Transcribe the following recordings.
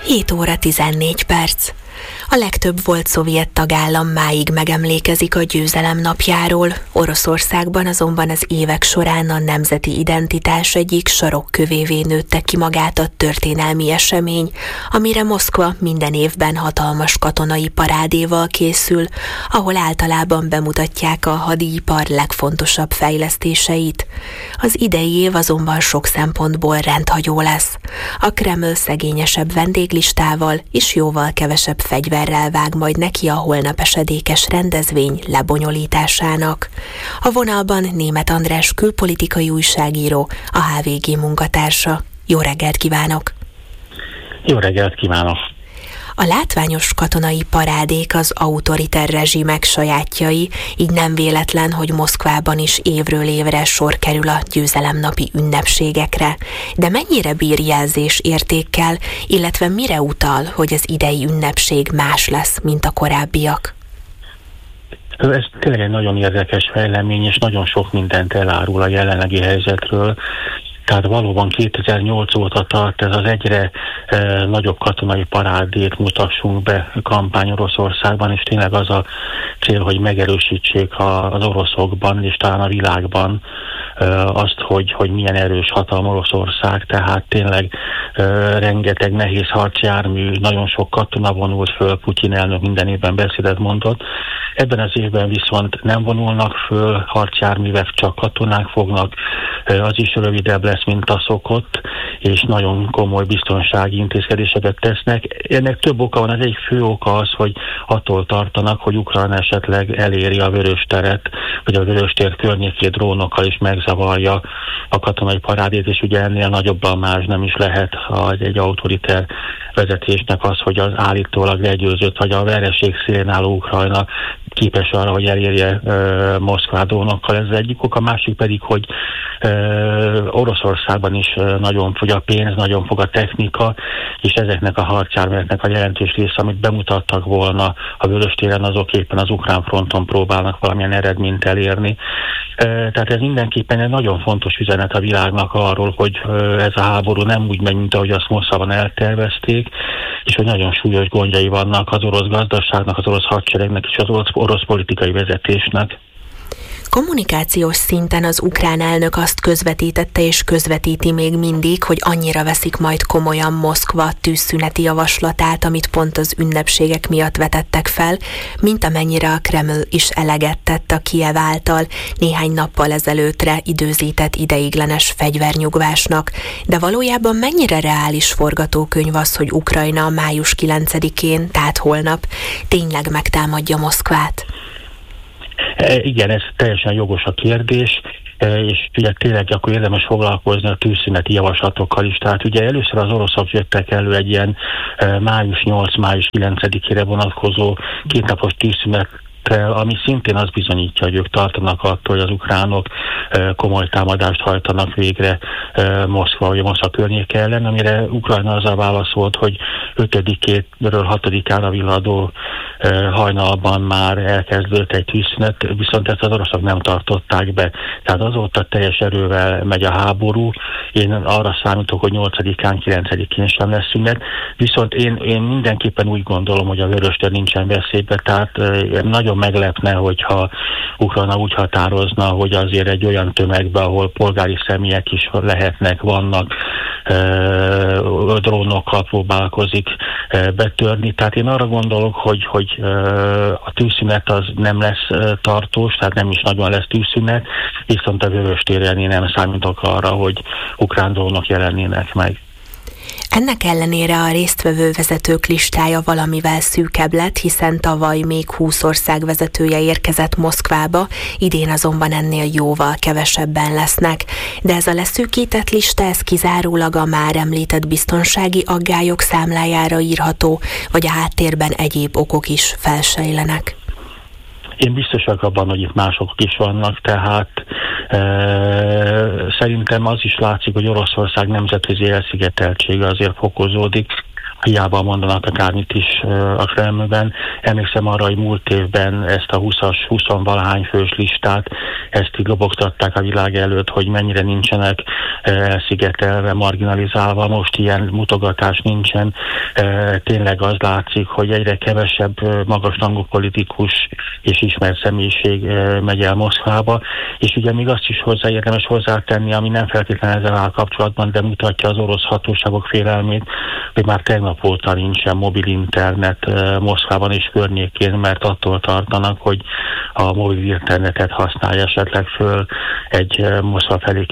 7 óra 14 perc. A legtöbb volt szovjet tagállam máig megemlékezik a győzelem napjáról, Oroszországban azonban az évek során a nemzeti identitás egyik sarokkövévé nőtte ki magát a történelmi esemény, amire Moszkva minden évben hatalmas katonai parádéval készül, ahol általában bemutatják a hadipar legfontosabb fejlesztéseit. Az idei év azonban sok szempontból rendhagyó lesz. A Kreml szegényesebb vendéglistával és jóval kevesebb fegyverrel vág majd neki a holnap esedékes rendezvény lebonyolításának. A vonalban Németh András külpolitikai újságíró, a HVG munkatársa. Jó reggelt kívánok! Jó reggelt kívánok! A látványos katonai parádék az autoriter rezsimek sajátjai, így nem véletlen, hogy Moszkvában is évről évre sor kerül a győzelemnapi ünnepségekre. De mennyire bír jelzés értékkel, illetve mire utal, hogy az idei ünnepség más lesz, mint a korábbiak? Ez tényleg egy nagyon érdekes fejlemény, és nagyon sok mindent elárul a jelenlegi helyzetről. Tehát valóban 2008 óta tart ez az egyre nagyobb katonai parádét mutassunk be kampány Oroszországban, és tényleg az a cél, hogy megerősítsék az oroszokban, és talán a világban azt, hogy milyen erős hatalom Oroszország, tehát tényleg rengeteg nehéz harcjármű, nagyon sok katona vonult föl, Putyin elnök minden évben beszédet mondott. Ebben az évben viszont nem vonulnak föl harcjárművek, csak katonák fognak, az is rövidebb lesz, mint a szokott, és nagyon komoly biztonsági intézkedéseket tesznek. Ennek több oka van, az egyik fő oka az, hogy attól tartanak, hogy Ukrajna esetleg eléri a Vörösteret, vagy a Vöröstér környékét drónokkal is megzavarja a katonai parádét, és ugye ennél nagyobb blamázs nem is lehet egy autoriter vezetésnek az, hogy az állítólag legyőzött, vagy a vereség szélén álló Ukrajna képes arra, hogy elérje Moszkvát drónokkal. Ez az egyik ok, a másik pedig, hogy Oroszországban is nagyon fogy a pénz, nagyon fog a technika, és ezeknek a harcjárműveknek a jelentős része, amit bemutattak volna a Vöröstéren, azok éppen az ukrán fronton próbálnak valamilyen eredményt elérni. Tehát ez mindenképpen egy nagyon fontos üzenet a világnak arról, hogy ez a háború nem úgy megy, mint ahogy azt Moszkvában eltervezték, és hogy nagyon súlyos gondjai vannak az orosz gazdaságnak, az orosz hadseregnek és az orosz politikai vezetésnek. Kommunikációs szinten az ukrán elnök azt közvetítette és közvetíti még mindig, hogy annyira veszik majd komolyan Moszkva tűzszüneti javaslatát, amit pont az ünnepségek miatt vetettek fel, mint amennyire a Kreml is eleget tett a Kijev által néhány nappal ezelőttre időzített ideiglenes fegyvernyugvásnak. De valójában mennyire reális forgatókönyv az, hogy Ukrajna május 9-én, tehát holnap tényleg megtámadja Moszkvát? Igen, ez teljesen jogos a kérdés, és ugye tényleg akkor érdemes foglalkozni a tűzszüneti javaslatokkal is. Tehát ugye először az oroszok jöttek elő egy ilyen május 8, május 9-ére vonatkozó kétnapos tűzszünet, ami szintén azt bizonyítja, hogy ők tartanak attól, hogy az ukránok komoly támadást hajtanak végre Moszkva vagy Moszkva környéke ellen, amire Ukrajna azzal válaszolt, hogy 5-től 6-ára villadó hajnalban már elkezdődött egy tűzszünet, viszont ezt az oroszok nem tartották be. Tehát azóta teljes erővel megy a háború. Én arra számítok, hogy 8-án, 9-én sem lesz szünet, viszont én mindenképpen úgy gondolom, hogy a Vöröstér nincsen veszélybe, tehát nagyon meglepne, hogyha Ukrajna úgy határozna, hogy azért egy olyan tömegbe, ahol polgári személyek is lehetnek, vannak, drónokkal próbálkozik betörni. Tehát én arra gondolok, hogy a tűzszünet az nem lesz tartós, tehát nem is nagyon lesz tűzszünet, viszont a Vöröstéren én nem számítok arra, hogy ukrán drónok jelennének meg. Ennek ellenére a résztvevő vezetők listája valamivel szűkebb lett, hiszen tavaly még 20 ország vezetője érkezett Moszkvába, idén azonban ennél jóval kevesebben lesznek. De ez a leszűkített lista, ez kizárólag a már említett biztonsági aggályok számlájára írható, vagy a háttérben egyéb okok is felsejlenek? Én biztos vagyok abban, hogy itt mások is vannak, tehát szerintem az is látszik, hogy Oroszország nemzetközi elszigeteltsége azért fokozódik. hiába mondanak akármit is a Kremlben. Emlékszem arra, hogy múlt évben ezt a 20-valahány fős listát, ezt így lobogtatták a világ előtt, hogy mennyire nincsenek elszigetelve, marginalizálva. Most ilyen mutogatás nincsen. Tényleg az látszik, hogy egyre kevesebb magasrangú politikus és ismert személyiség megy el Moszkvába, és ugye még azt is érdemes hozzátenni, ami nem feltétlenül ezzel áll kapcsolatban, de mutatja az orosz hatóságok félelmét, hogy már tegnap óta nincsen mobil internet Moszkvában és környékén, mert attól tartanak, hogy a mobil internetet használja esetleg föl egy Moszkva felé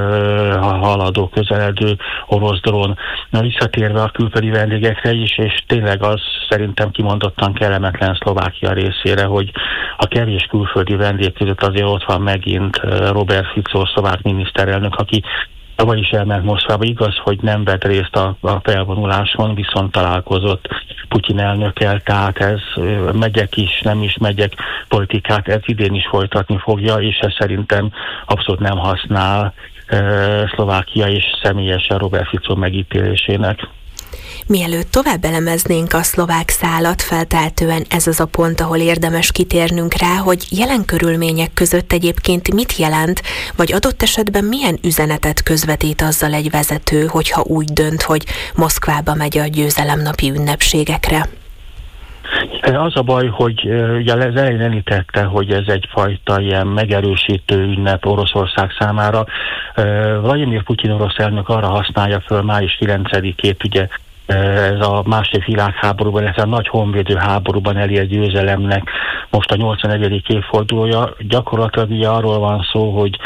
haladó, közeledő orosz drón. Na, visszatérve a külföldi vendégekre is, és tényleg az szerintem kimondottan kellemetlen Szlovákia részére, hogy a kevés külföldi vendég között azért ott van megint Robert Fico, szlovák miniszterelnök, aki tavaly is elment Moszkvába. Igaz, hogy nem vett részt a felvonuláson, viszont találkozott Putyin elnökkel, tehát ez megyek is, nem is megyek politikát, ez idén is folytatni fogja, és ez szerintem abszolút nem használ Szlovákia és személyesen Robert Fico megítélésének. Mielőtt tovább elemeznénk a szlovák szálat, feltehetően ez az a pont, ahol érdemes kitérnünk rá, hogy jelen körülmények között egyébként mit jelent, vagy adott esetben milyen üzenetet közvetít azzal egy vezető, hogyha úgy dönt, hogy Moszkvába megy a győzelemnapi ünnepségekre. Az a baj, hogy ugye az elején említette, hogy ez egyfajta ilyen megerősítő ünnep Oroszország számára. Vladimir Putyin orosz elnök arra használja föl május 9-ét, ugye ez a második világháborúban, ez a nagy honvédő háborúban elért győzelemnek most a 81. évfordulója. Gyakorlatilag ugye arról van szó, hogy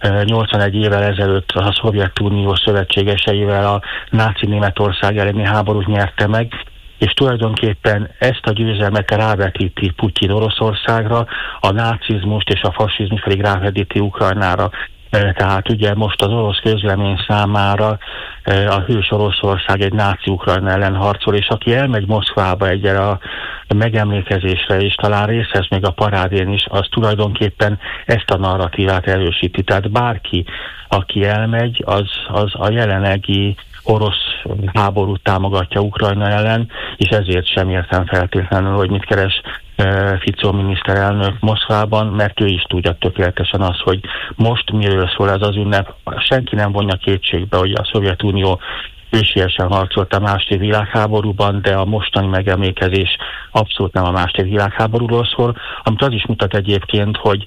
81 évvel ezelőtt a Szovjetunió szövetségeseivel a náci Németország elleni háborút nyerte meg, és tulajdonképpen ezt a győzelmet rávetíti Putyin Oroszországra, a nácizmust és a fasizmust pedig rávetíti Ukrajnára. Tehát ugye most az orosz közlemény számára a hős Oroszország egy náci Ukrajna ellen harcol, és aki elmegy Moszkvába egyre a megemlékezésre, és talán részt vesz még a parádén is, az tulajdonképpen ezt a narratívát erősíti. Tehát bárki, aki elmegy, az a jelenlegi orosz háborút támogatja Ukrajna ellen, és ezért sem értem feltétlenül, hogy mit keres Fico miniszterelnök Moszkvában, mert ő is tudja tökéletesen azt, hogy most miről szól ez az ünnep. Senki nem vonja kétségbe, hogy a Szovjetunió ősiesen harcolt a második világháborúban, de a mostani megemlékezés abszolút nem a második világháborúról szól, amit az is mutat egyébként, hogy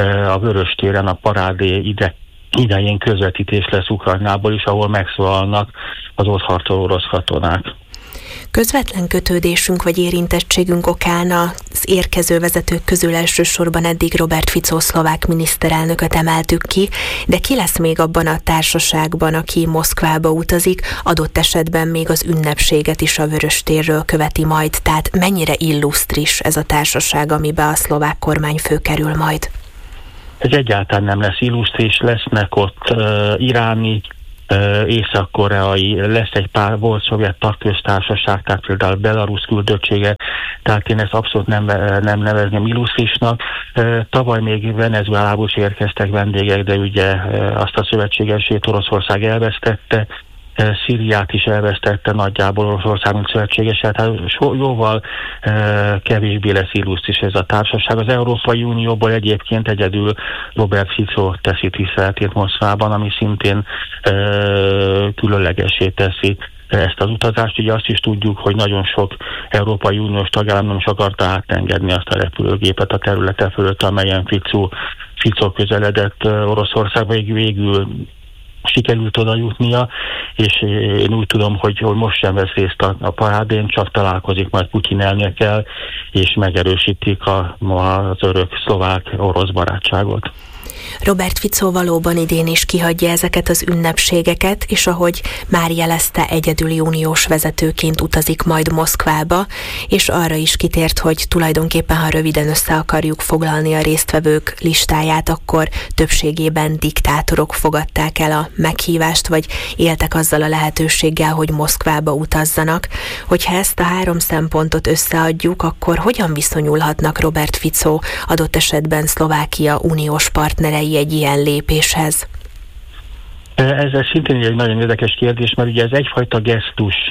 a Vöröstéren a parádé idején közvetítés lesz Ukrajnából is, ahol megszólalnak az ott harcoló orosz katonák. Közvetlen kötődésünk vagy érintettségünk okán az érkező vezetők közül elsősorban eddig Robert Fico szlovák miniszterelnököt emeltük ki, de ki lesz még abban a társaságban, aki Moszkvába utazik, adott esetben még az ünnepséget is a Vöröstérről követi majd, tehát mennyire illusztris ez a társaság, amibe a szlovák kormányfő kerül majd? Ez egyáltalán nem lesz illusztris, lesznek ott iráni, észak-koreai, lesz egy pár volt szovjet tagköztársaság, tehát például Belarus küldöttsége, tehát én ezt abszolút nem nevezném illusztrisnak. Tavaly még Venezuelából is érkeztek vendégek, de ugye azt a szövetségesét Oroszország elvesztette, Szíriát is elvesztette nagyjából Oroszország, mint szövetséges, tehát jóval kevésbé lesz illusztris ez a társaság. Az Európai Unióból egyébként egyedül Robert Fico teszi tiszteletét Moszkvában, ami szintén különlegesé teszi ezt az utazást. Ugye azt is tudjuk, hogy nagyon sok Európai Uniós tagállam nem is akarta átengedni azt a repülőgépet a területe fölött, amelyen Fico közeledett Oroszországba, végül sikerült oda jutnia, és én úgy tudom, hogy most sem vesz részt a parádén, csak találkozik majd Putyin elnökkel, és megerősítik az örök szlovák-orosz barátságot. Robert Fico valóban idén is kihagyja ezeket az ünnepségeket, és ahogy már jelezte, egyedüli uniós vezetőként utazik majd Moszkvába, és arra is kitért, hogy tulajdonképpen, ha röviden össze akarjuk foglalni a résztvevők listáját, akkor többségében diktátorok fogadták el a meghívást, vagy éltek azzal a lehetőséggel, hogy Moszkvába utazzanak. Hogyha ezt a három szempontot összeadjuk, akkor hogyan viszonyulhatnak Robert Fico, adott esetben Szlovákia uniós partnerei egy ilyen lépéshez? Ez szintén egy nagyon érdekes kérdés, mert ugye ez egyfajta gesztus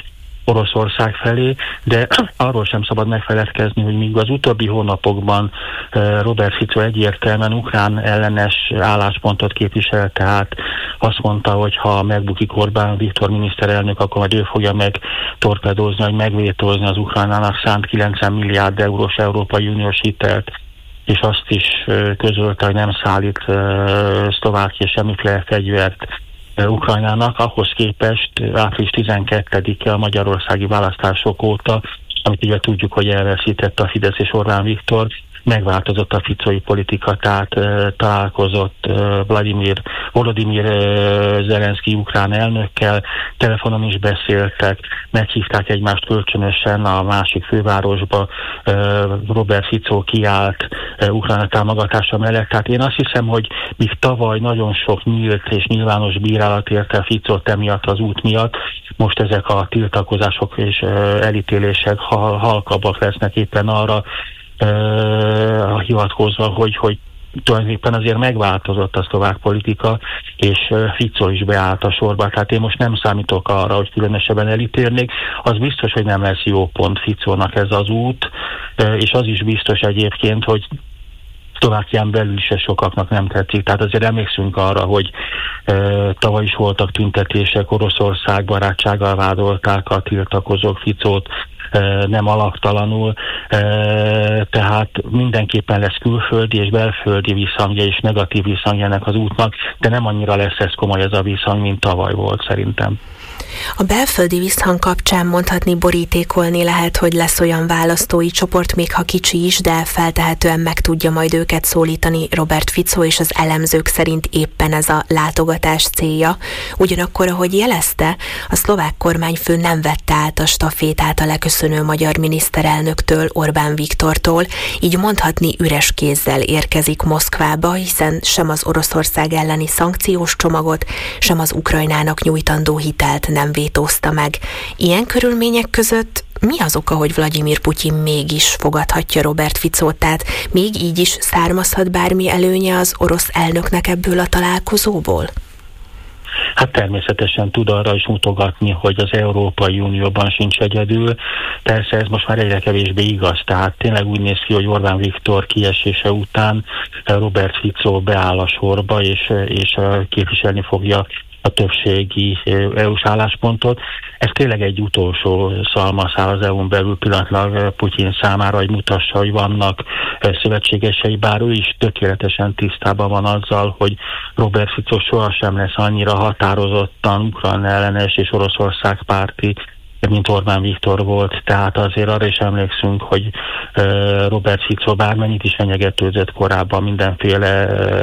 Oroszország felé, de arról sem szabad megfeledkezni, hogy míg az utóbbi hónapokban Robert Fico egyértelműen ukrán ellenes álláspontot képviselt, tehát azt mondta, hogy ha megbukik Orbán Viktor miniszterelnök, akkor majd ő fogja megtorpedózni, vagy megvétózni az Ukrajnának szánt 90 milliárd eurós Európai Uniós hitelt, és azt is közölte, hogy nem szállít Szlovákia semmiféle fegyvert Ukrajnának, ahhoz képest április 12-e a magyarországi választások óta, amit ugye tudjuk, hogy elveszített a Fidesz és Orbán Viktor, megváltozott a ficói politika, tehát találkozott Volodymyr Zelenszky ukrán elnökkel, telefonon is beszéltek, meghívták egymást kölcsönösen a másik fővárosba, Robert Fico kiállt Ukrajna támogatása mellett. Tehát én azt hiszem, hogy míg tavaly nagyon sok nyílt és nyilvános bírálat érte Ficót emiatt az út miatt, most ezek a tiltakozások és elítélések halkabbak lesznek éppen arra, hivatkozva, hogy tulajdonképpen azért megváltozott a szlovák politika, és Fico is beállt a sorba. Tehát én most nem számítok arra, hogy különösebben elítélnék. Az biztos, hogy nem lesz jó pont Ficónak ez az út, és az is biztos egyébként, hogy Szlovákián belül is sokaknak nem tetszik. Tehát azért emlékszünk arra, hogy tavaly is voltak tüntetések, Oroszország barátsággal vádolták a tiltakozók Ficót, nem alaptalanul, tehát mindenképpen lesz külföldi és belföldi visszhangja és negatív visszhangja ennek az útnak, de nem annyira lesz ez komoly ez a visszhang, mint tavaly volt szerintem. A belföldi visszhang kapcsán mondhatni, borítékolni lehet, hogy lesz olyan választói csoport, még ha kicsi is, de feltehetően meg tudja majd őket szólítani Robert Fico, és az elemzők szerint éppen ez a látogatás célja. Ugyanakkor, ahogy jelezte, a szlovák kormányfő nem vette át a stafétát a leköszönő magyar miniszterelnöktől, Orbán Viktortól, így mondhatni üres kézzel érkezik Moszkvába, hiszen sem az Oroszország elleni szankciós csomagot, sem az Ukrajnának nyújtandó hitelt nem vétózta meg. Ilyen körülmények között mi az oka, hogy Vladimir Putyin mégis fogadhatja Robert Ficót, tehát még így is származhat bármi előnye az orosz elnöknek ebből a találkozóból? Hát természetesen tud arra is mutogatni, hogy az Európai Unióban sincs egyedül. Persze ez most már egyre kevésbé igaz, tehát tényleg úgy néz ki, hogy Orbán Viktor kiesése után Robert Fico beáll a sorba, és képviselni fogja a többségi EU-s álláspontot. Ez tényleg egy utolsó szalmaszál az EU-n belül pillanatlag Putyin számára, hogy mutassa, hogy vannak szövetségesei, bár ő is tökéletesen tisztában van azzal, hogy Robert Fico sohasem lesz annyira határozottan Ukrajna ellenes és Oroszország párti, mint Orbán Viktor volt, tehát azért arra is emlékszünk, hogy Robert Fico bármennyit is fenyegetőzött korábban mindenféle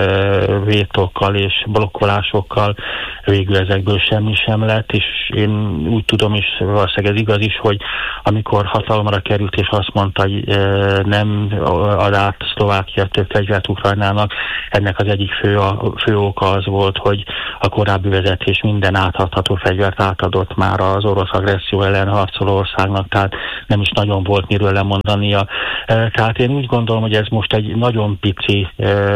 vétókkal és blokkolásokkal, végül ezekből semmi sem lett, és én úgy tudom, és valószínűleg ez igaz is, hogy amikor hatalomra került és azt mondta, hogy nem ad át Szlovákia több fegyvert Ukrajnának, ennek az egyik fő oka az volt, hogy a korábbi vezetés minden átadható fegyvert átadott már az orosz agresszió ellen harcoló országnak, tehát nem is nagyon volt miről lemondania. Tehát én úgy gondolom, hogy ez most egy nagyon pici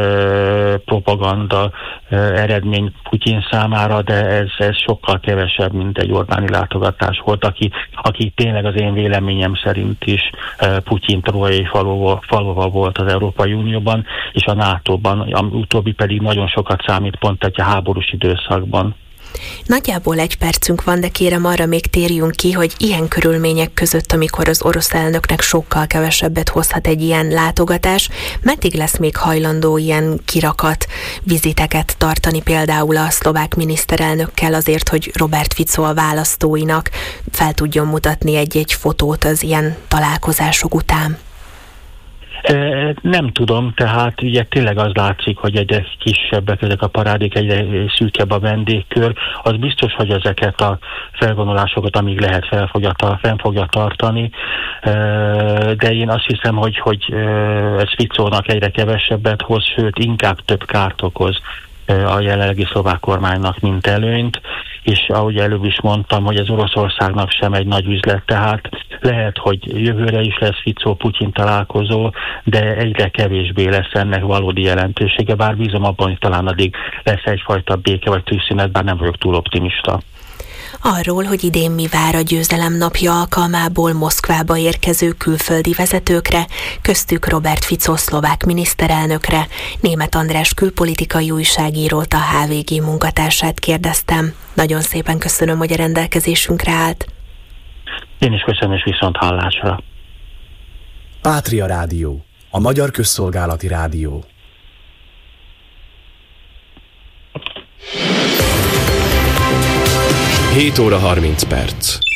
propaganda eredmény Putyin számára, de ez sokkal kevesebb, mint egy Orbáni látogatás volt, aki tényleg az én véleményem szerint is Putyin trójai falova volt az Európai Unióban, és a NATO-ban, utóbbi pedig nagyon sokat számít pont egy háborús időszakban. Nagyjából egy percünk van, de kérem arra még térjünk ki, hogy ilyen körülmények között, amikor az orosz elnöknek sokkal kevesebbet hozhat egy ilyen látogatás, meddig lesz még hajlandó ilyen kirakat, viziteket tartani például a szlovák miniszterelnökkel azért, hogy Robert Fico a választóinak fel tudjon mutatni egy-egy fotót az ilyen találkozások után? Nem tudom, tehát ugye tényleg az látszik, hogy egyre kisebbek ezek a parádék, egyre szűkebb a vendégkör. Az biztos, hogy ezeket a felvonulásokat, amíg lehet, fenn fogja tartani, de én azt hiszem, hogy ez Ficónak egyre kevesebbet hoz, sőt inkább több kárt okoz a jelenlegi szlovák kormánynak, mint előnyt, és ahogy előbb is mondtam, hogy ez Oroszországnak sem egy nagy üzlet, tehát lehet, hogy jövőre is lesz Fico-Putyin találkozó, de egyre kevésbé lesz ennek valódi jelentősége, bár bízom abban, hogy talán addig lesz egyfajta béke vagy tűzszünet, bár nem vagyok túl optimista. Arról, hogy idén mi vár a Győzelem napja alkalmából Moszkvába érkező külföldi vezetőkre, köztük Robert Fico szlovák miniszterelnökre, Németh András külpolitikai újságírót, a HVG munkatársát kérdeztem. Nagyon szépen köszönöm, hogy a rendelkezésünkre állt. Én is köszönöm, és viszont hallásra. Pátria Rádió, a magyar közszolgálati rádió. 7 óra 30 perc.